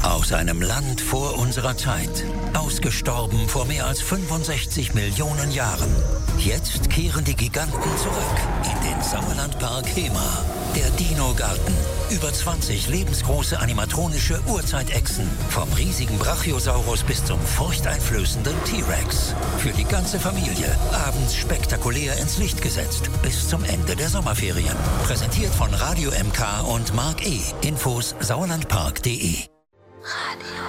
Aus einem Land vor unserer Zeit. Ausgestorben vor mehr als 65 Millionen Jahren. Jetzt kehren die Giganten zurück in den Sauerlandpark Hemer. Der Dino-Garten. Über 20 lebensgroße animatronische Urzeitechsen. Vom riesigen Brachiosaurus bis zum furchteinflößenden T-Rex. Für die ganze Familie. Abends spektakulär ins Licht gesetzt. Bis zum Ende der Sommerferien. Präsentiert von Radio MK und Mark E. Infos sauerlandpark.de. Radio.